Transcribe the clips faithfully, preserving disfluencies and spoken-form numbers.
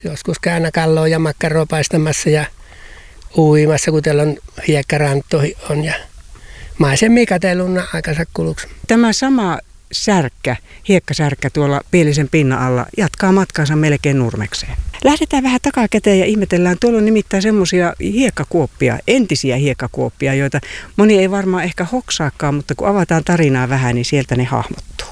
Joskus käännäkalloa ja makkaroa paistamassa ja uimassa, kun teillä on hiekkarantto on ja maisemia katseluna aikansa kuluksi. Tämä sama särkkä, hiekkasärkkä tuolla Pielisen pinnan alla jatkaa matkaansa melkein Nurmekseen. Lähdetään vähän takakäteen ja ihmetellään. Tuolla on nimittäin semmoisia hiekkakuoppia, entisiä hiekkakuoppia, joita moni ei varmaan ehkä hoksaakaan, mutta kun avataan tarinaa vähän, niin sieltä ne hahmottuu.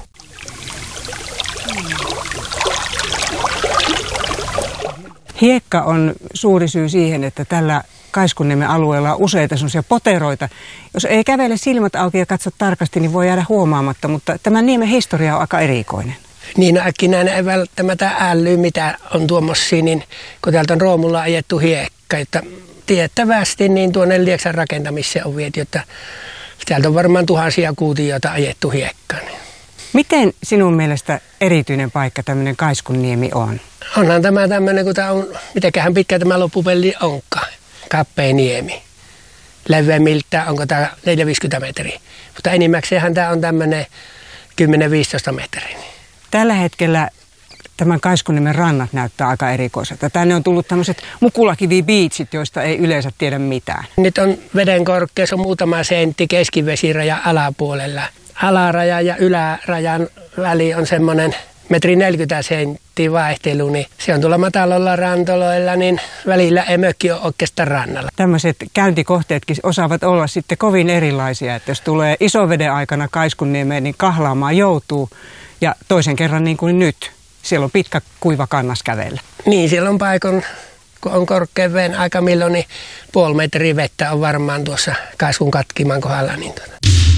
Hiekka on suuri syy siihen, että tällä Kaiskunniemen alueella on useita semmoisia poteroita. Jos ei kävele silmät auki ja katso tarkasti, niin voi jäädä huomaamatta, mutta tämän niemen historia on aika erikoinen. Niin äkkinäinen ei välttämättä älyy, mitä on tuommoisia, niin kun täältä on Roomulla ajettu hiekka, että tiettävästi niin tuonne Lieksan rakentamiseen on viety, että täältä on varmaan tuhansia kuutioita ajettu hiekkaan. Miten sinun mielestä erityinen paikka tämmöinen Kaiskunniemi on? Onhan tämä tämmöinen, kun tämä on, mitenköhän pitkä tämä loppupeli onkaan. Kappea niemi. Leveämmiltään onko tämä neljäkymmentä viisikymmentä metriä. Mutta enimmäkseenhän tämä on tämmöinen kymmenen viisitoista metriä. Tällä hetkellä tämän Kaiskunniemen rannat näyttää aika erikoiselta. Tänne on tullut tämmöiset mukulakivi-biitsit, joista ei yleensä tiedä mitään. Nyt on veden korkeus on muutama sentti keskivesirajan alapuolella. Alaraja ja ylärajan väli on semmoinen metri neljäkymmentä senttiä vaihtelu, niin se on tuolla matalalla rantoloilla, niin välillä ei mökki ole oikeastaan rannalla. Tämmöiset käyntikohteetkin osaavat olla sitten kovin erilaisia, että jos tulee isoveden aikana Kaiskunniemeen, niin kahlaamaan joutuu ja toisen kerran niin kuin nyt. Siellä on pitkä kuiva kannas kävellä. Niin, siellä on paikon, kun on korkean veden aika milloin, niin puoli metriä vettä on varmaan tuossa Kaiskun katkiman kohdalla. Niin tuota.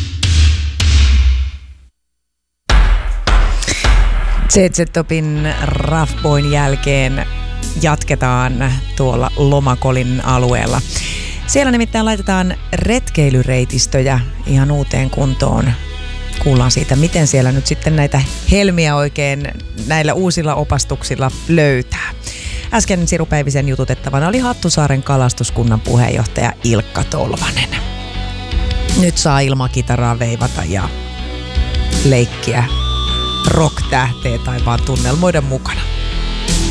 Z Z-Topin Rough Boyn jälkeen jatketaan tuolla Lomakolin alueella. Siellä nimittäin laitetaan retkeilyreitistöjä ihan uuteen kuntoon. Kuullaan siitä, miten siellä nyt sitten näitä helmiä oikein näillä uusilla opastuksilla löytää. Äsken Siru Päivisen jututettavana oli Hattusaaren kalastuskunnan puheenjohtaja Ilkka Tolvanen. Nyt saa ilmakitaraa veivata ja leikkiä rock-tähteä tai vaan tunnelmoida mukana.